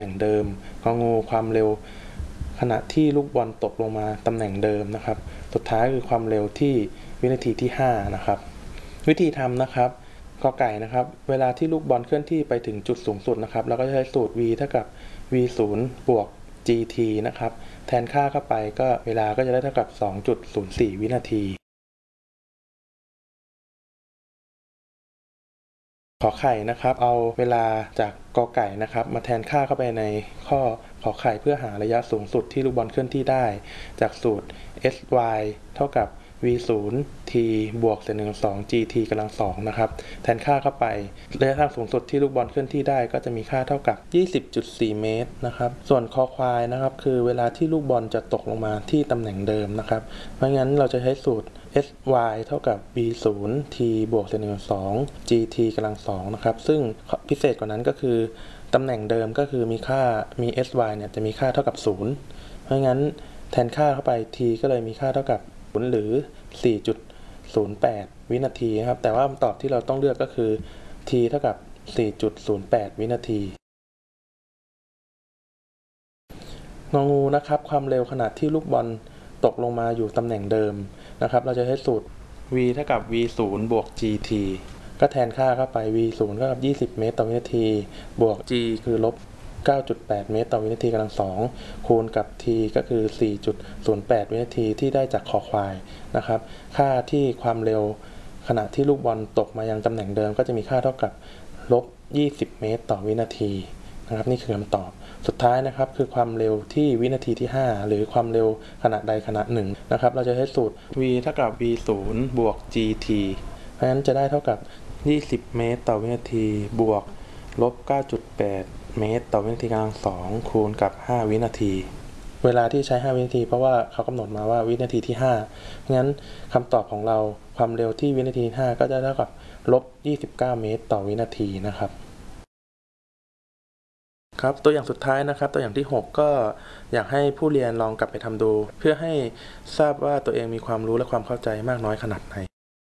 งเดิมงองูความเร็วขณะที่ลูกบอลตกลงมาตำแหน่งเดิมนะครับสุดท้ายคือความเร็วที่วินาทีที่5นะครับวิธีทำนะครับกอไก่นะครับเวลาที่ลูกบอลเคลื่อนที่ไปถึงจุดสูงสุดนะครับเราก็จะใช้สูตร v เท่ากับ v0 บวก gt นะครับแทนค่าเข้าไปก็เวลาก็จะได้เท่ากับ 2.04 วินาทีขอไข่นะครับเอาเวลาจากกอไก่นะครับมาแทนค่าเข้าไปในข้อขอไข่เพื่อหาระยะสูงสุดที่ลูกบอลเคลื่อนที่ได้จากสูตร sy เท่ากับ v0 t บวกเศษ1/2 gt กำลัง2นะครับแทนค่าเข้าไประยะทางสูงสุดที่ลูกบอลเคลื่อนที่ได้ก็จะมีค่าเท่ากับ 20.4 เมตรนะครับส่วนคอควายนะครับคือเวลาที่ลูกบอลจะตกลงมาที่ตำแหน่งเดิมนะครับเพราะงั้นเราจะใช้สูตรsy เท่ากับ v0 t บวกเศษ1/2 gt กำลัง2นะครับซึ่งพิเศษกว่านั้นก็คือตำแหน่งเดิมก็คือมีsy เนี่ยจะมีค่าเท่ากับ0เพราะงั้นแทนค่าเข้าไป t ก็เลยมีค่าเท่ากับ0หรือ 4.08 วินาทีนะครับแต่ว่าคำตอบที่เราต้องเลือกก็คือ t เท่ากับ 4.08 วินาทีงองูนะครับความเร็วขณะที่ลูกบอลตกลงมาอยู่ตำแหน่งเดิมนะครับเราจะใช้สูตร v เท่ากับ v0 บวก gt ก็แทนค่าเข้าไป v0 ก็กับ20 เมตรต่อวินาทีบวก g คือลบ 9.8 เมตรต่อวินาทีกำลัง2คูณกับ t ก็คือ 4.08 วินาทีที่ได้จากคอควายนะครับค่าที่ความเร็วขณะที่ลูกบอลตกมายังตำแหน่งเดิมก็จะมีค่าเท่ากับลบ 20 เมตรต่อวินาทีนะครับนี่คือคำตอบสุดท้ายนะครับคือความเร็วที่วินาทีที่5หรือความเร็วขณะใดขณะหนึ่งนะครับเราจะใช้สูตร v เท่ากับ v0 บวก gt เพราะฉะนั้นจะได้เท่ากับ20 เมตรต่อวินาทีบวกลบ 9.8 เมตรต่อวินาทีกำลัง2คูณกับ5วินาทีเวลาที่ใช้5วินาทีเพราะว่าเขากำหนดมาว่าวินาทีที่5งั้นคำตอบของเราความเร็วที่วินาที5ก็จะเท่ากับลบ29 เมตรต่อวินาทีนะครับครับตัวอย่างสุดท้ายนะครับตัวอย่างที่6ก็อยากให้ผู้เรียนลองกลับไปทำดูเพื่อให้ทราบว่าตัวเองมีความรู้และความเข้าใจมากน้อยขนาดไหน